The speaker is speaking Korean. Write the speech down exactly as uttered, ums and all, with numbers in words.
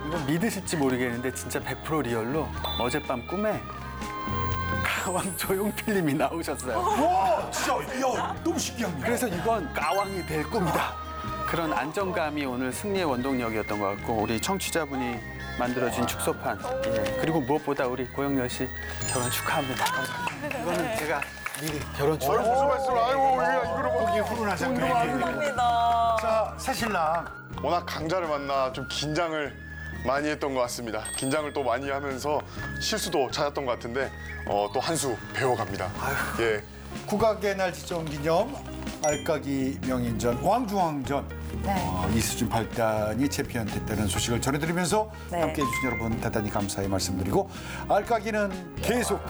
이거 믿으실지 모르겠는데 진짜 백 퍼센트 리얼로 어젯밤 꿈에 가왕 조용필님이 나오셨어요. 와, 진짜, 야, 너무 신기합니다. 그래서 이건 가왕이 될 꿈이다. 그런 안정감이 오늘 승리의 원동력이었던 것 같고 우리 청취자분이 만들어준 축소판. 예. 그리고 무엇보다 우리 고영렬 씨 결혼 축하합니다. 이거는 제가 미리 결혼 축하. 무슨 말씀을 아이고 이거를 뭐 보기 훈훈하잖아요. 감사합니다. 자, 사실랑 워낙 강자를 만나 좀 긴장을 많이 했던 것 같습니다. 긴장을 또 많이 하면서 실수도 찾았던 것 같은데 어, 또 한 수 배워갑니다. 예. 국악의 날 지정 기념 알까기 명인전 왕중왕전 네. 어, 이수준 팔 단이 챔피언 됐다는 소식을 전해드리면서 네. 함께해 주신 여러분 대단히 감사의 말씀드리고 알까기는 계속